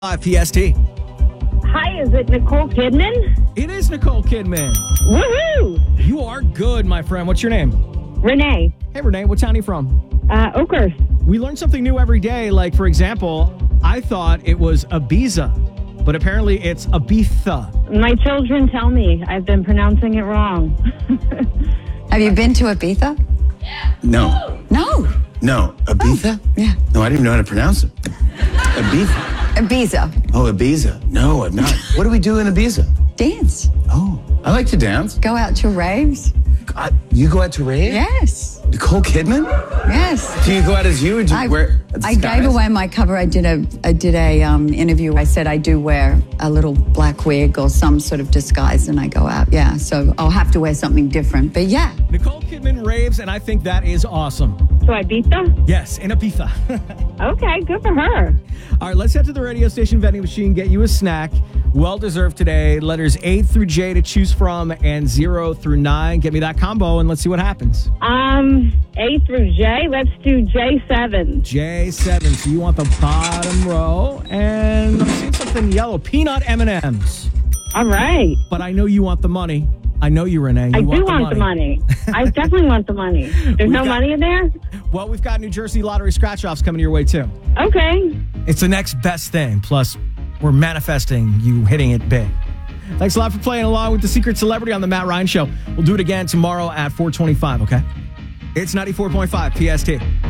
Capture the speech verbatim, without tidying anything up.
P S T. Hi, is it Nicole Kidman? It is Nicole Kidman. Woohoo! You are good, my friend. What's your name? Renee. Hey, Renee. What town are you from? Uh, Oakhurst. We learn something new every day. Like, for example, I thought it was Ibiza, but apparently it's Ibiza. My children tell me I've been pronouncing it wrong. Have you been to Ibiza? No. No. No. Ibiza? Oh, yeah. No, I didn't even know how to pronounce it. Ibiza. Ibiza. Oh, Ibiza. No, I'm not. What do we do in Ibiza? Dance. Oh, I like to dance. Go out to raves. God, you go out to rave? Yes. Nicole Kidman? Yes. Do you go out as you or do you I, wear a I disguise? gave away my cover. I did a I did a um, interview. I said I do wear a little black wig or some sort of disguise, and I go out. Yeah, so I'll have to wear something different. But yeah, Nicole Kidman raves, and I think that is awesome. So Ibiza? Yes, in Ibiza. Okay, good for her. All right, let's head to the radio station vending machine, get you a snack. Well-deserved today. Letters A through J to choose from and zero through nine. Get me that combo, and let's see what happens. Um, A through J. Let's do J seven. J seven. So you want the bottom row. And I'm seeing something yellow. Peanut M and M's. All right. But I know you want the money. I know you, Renee. You I want do the want money. the money. I definitely want the money. There's We no got- money in there? Well, we've got New Jersey Lottery scratch-offs coming your way, too. Okay. It's the next best thing. Plus, we're manifesting you hitting it big. Thanks a lot for playing along with The Secret Celebrity on The Matt Ryan Show. We'll do it again tomorrow at four twenty-five, okay? It's ninety-four point five P S T.